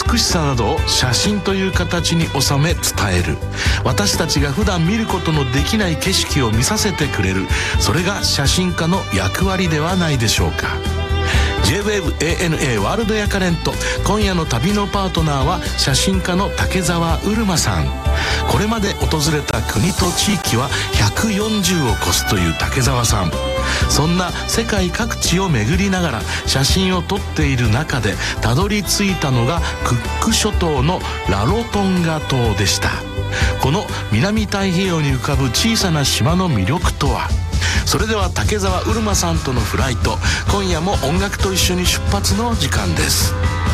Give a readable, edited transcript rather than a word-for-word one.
美しさなどを写真という形に収め伝える。私たちが普段見ることのできない景色を見させてくれる。それが写真家の役割ではないでしょうか。 J-WAVE ANA ワールドヤカレント、今夜の旅のパートナーは写真家の竹澤うるまさん。これまで訪れた国と地域は140を超すという竹澤さん。そんな世界各地を巡りながら写真を撮っている中でたどり着いたのがクック諸島のラロトンガ島でした。この南太平洋に浮かぶ小さな島の魅力とは。それでは竹澤うるまさんとのフライト、今夜も音楽と一緒に出発の時間です。